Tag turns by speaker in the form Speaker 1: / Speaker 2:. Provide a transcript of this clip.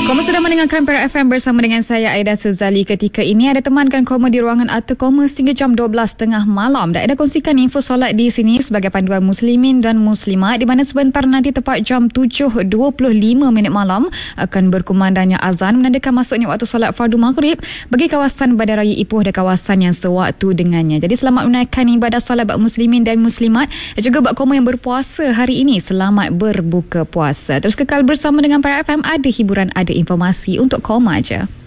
Speaker 1: Koma sedang mendengarkan Para FM bersama dengan saya Aida Sezali. Ketika ini ada temankan Koma di ruangan Arthur Koma sehingga jam 12.30 malam. Dan ada kongsikan info solat di sini sebagai panduan muslimin dan muslimat, di mana sebentar nanti tepat jam 7.25 malam akan berkumandangnya azan menandakan masuknya waktu solat fardu maghrib bagi kawasan Bandaraya Ipoh dan kawasan yang sewaktu dengannya. Jadi selamat menunaikan ibadah solat buat muslimin dan muslimat dan juga buat Koma yang berpuasa hari ini. Selamat berbuka puasa. Terus kekal bersama dengan Para FM, ada hiburan, ada informasi untuk Koma aja.